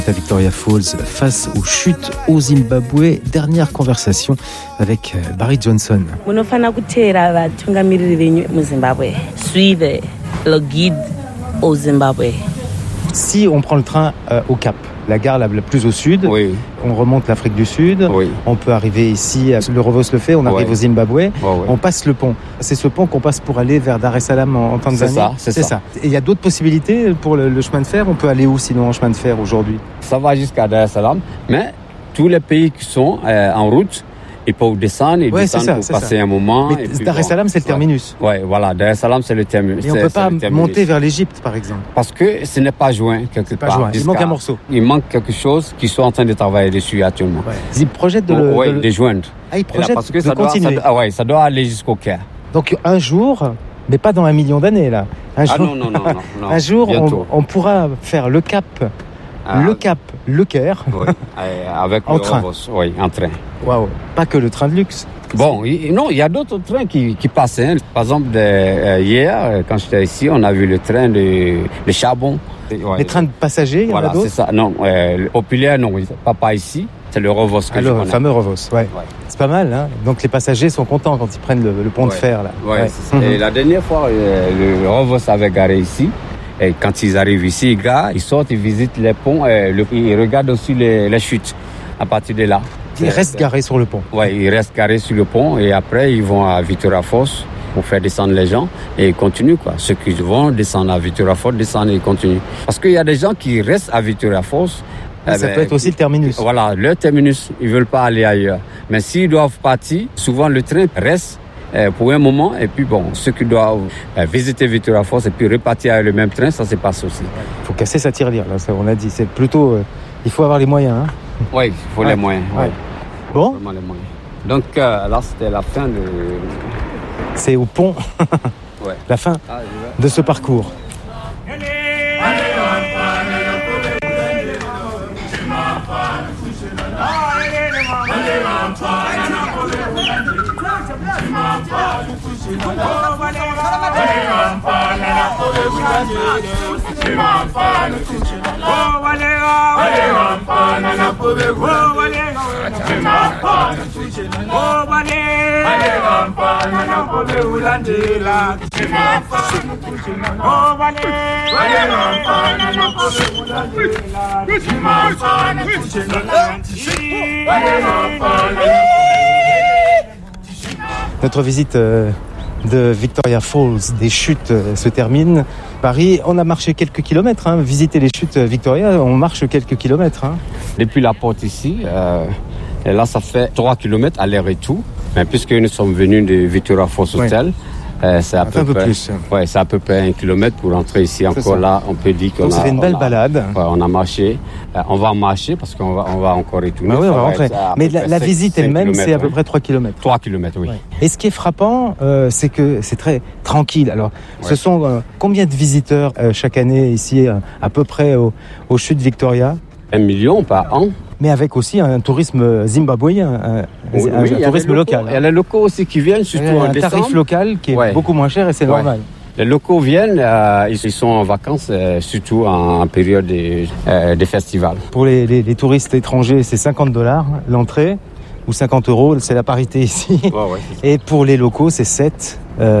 À Victoria Falls, face aux chutes au Zimbabwe. Dernière conversation avec Barry Johnson. Si on prend le train au Cap, la gare la plus au sud, oui. On remonte l'Afrique du Sud, oui. On peut arriver ici, le Revos le fait, on arrive au Zimbabwe, on passe le pont. C'est ce pont qu'on passe pour aller vers Dar es Salaam en Tanzanie. C'est ça. Et il y a d'autres possibilités pour le chemin de fer. On peut aller où sinon en chemin de fer aujourd'hui? Ça va jusqu'à Dar es Salaam, mais tous les pays qui sont en route, ils peuvent descendre, pour passer un moment. Mais Dar es Salaam, c'est le terminus. Oui, voilà, Dar es Salaam, c'est le terminus. Et on ne peut pas monter vers l'Égypte, par exemple. Parce que ce n'est pas joint quelque part. Il manque un morceau. Il manque quelque chose qu'ils sont en train de travailler dessus actuellement. Ouais. Ils projettent de de joindre. Ah, ils projettent parce que de continuer. Ça doit aller jusqu'au Caire. Donc un jour, mais pas dans 1 million d'années là. Non. Un jour, on pourra faire le Cap. Le Caire, avec en train. Oui, en train. Waouh, pas que le train de luxe. Bon, il y a d'autres trains qui passent. Hein. Par exemple, hier, quand j'étais ici, on a vu le train de charbon. Les trains de passagers, il y en a d'autres? C'est ça. Non, populaire, non, pas ici. C'est le Revos que je connais. Le fameux Revos, ouais. C'est pas mal, hein. Donc les passagers sont contents quand ils prennent le pont de fer, là. C'est ça. Et la dernière fois, le Revos avait garé ici. Et quand ils arrivent ici, ils sortent, ils visitent les ponts, ils regardent aussi les chutes à partir de là. Ils restent garés sur le pont. Oui, ils restent garés sur le pont et après ils vont à Victoria Falls pour faire descendre les gens et ils continuent quoi. Ceux qui vont descendre à Victoria Falls descendent et ils continuent. Parce qu'il y a des gens qui restent à Victoria Falls. Ça peut être aussi le terminus. Voilà, le terminus, ils veulent pas aller ailleurs. Mais s'ils doivent partir, souvent le train reste pour un moment et puis bon, ceux qui doivent visiter Victoria Falls et puis repartir avec le même train, ça se passe aussi. Il faut casser sa tirelire, là, ça on a dit. C'est plutôt, il faut avoir les moyens. Hein. Oui, il faut les moyens. Ouais. Bon. Vraiment les moyens. Donc là, c'était la fin de... C'est au pont, la fin de ce parcours. Notre visite de Victoria Falls, des chutes, se termine. Paris, on a marché quelques kilomètres. Hein. Visiter les chutes Victoria, on marche quelques kilomètres. Hein. Depuis la porte ici, et là ça fait 3 kilomètres aller-retour. Mais puisque nous sommes venus de Victoria Falls Hotel, c'est à peu près plus. Ouais, c'est à peu près 1 kilomètre pour rentrer ici. Encore là, on peut dire qu'on a fait une belle balade. On a marché. On va marcher parce qu'on va encore retourner. Oui, on va rentrer. Mais la visite elle-même, c'est à peu près 3 kilomètres. 3 kilomètres, oui. Ouais. Et ce qui est frappant, c'est que c'est très tranquille. Alors, ce sont combien de visiteurs chaque année ici, à peu près aux chutes Victoria? 1 million par an. Mais avec aussi un tourisme zimbabwéen, un tourisme local. Il y a les locaux aussi qui viennent, surtout en décembre. Un tarif local qui est beaucoup moins cher et c'est normal. Les locaux viennent, ils sont en vacances, surtout en période des festivals. Pour les touristes étrangers, c'est $50 l'entrée, ou 50 €, c'est la parité ici. Et pour les locaux, c'est $7.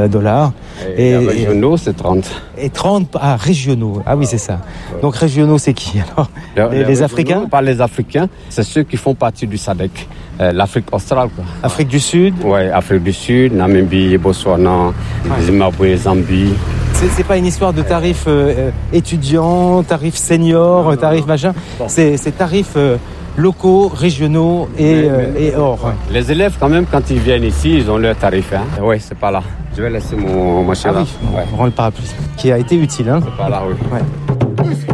Et régionaux, c'est 30. Et 30 régionaux. Ah oui, c'est ça. Donc régionaux, c'est qui alors? Les Africains? Pas les Africains, c'est ceux qui font partie du SADC. L'Afrique australe, quoi. Afrique du Sud? Oui, Afrique du Sud, Namibie, Botswana, Zimbabwe, Zambie. C'est pas une histoire de tarifs étudiants, tarifs seniors, tarifs machin. C'est tarifs locaux, régionaux et hors. Les élèves, quand même, quand ils viennent ici, ils ont leur tarif. Hein. Oui, c'est pas là. Je vais laisser mon machin là. On rend le parapluie, qui a été utile. Hein. C'est pas là, oui. Ouais.